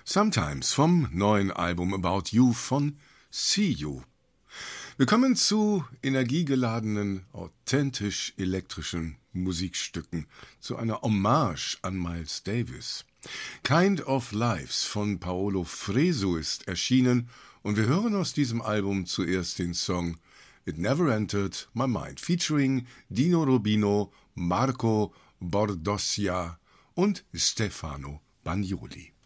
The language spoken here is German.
Sometimes vom neuen Album About You von See You. Wir kommen zu energiegeladenen, authentisch elektrischen Musikstücken, zu einer Hommage an Miles Davis. Kind of Lives von Paolo Fresu ist erschienen und wir hören aus diesem Album zuerst den Song It Never Entered My Mind featuring Dino Rubino, Marco Bordossia und Stefano Bagnoli.